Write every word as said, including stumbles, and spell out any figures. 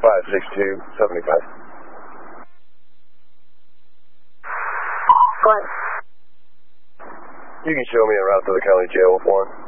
five six two, seventy-five. What? You can show me a route to the county jail with one.